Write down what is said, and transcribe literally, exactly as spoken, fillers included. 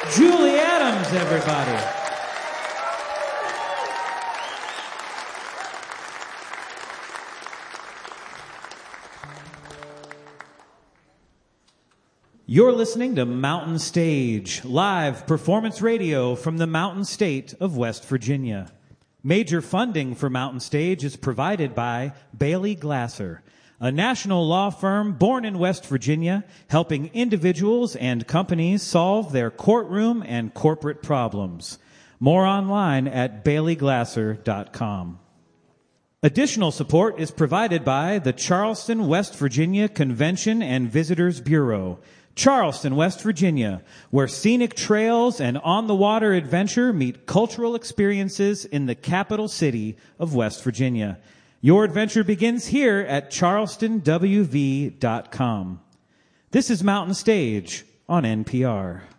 Julie Adams, everybody. You're listening to Mountain Stage, live performance radio from the Mountain State of West Virginia. Major funding for Mountain Stage is provided by Bailey Glasser, a national law firm born in West Virginia, helping individuals and companies solve their courtroom and corporate problems. More online at bailey glasser dot com. Additional support is provided by the Charleston, West Virginia Convention and Visitors Bureau, Charleston, West Virginia, where scenic trails and on-the-water adventure meet cultural experiences in the capital city of West Virginia. Your adventure begins here at charleston w v dot com. This is Mountain Stage on N P R.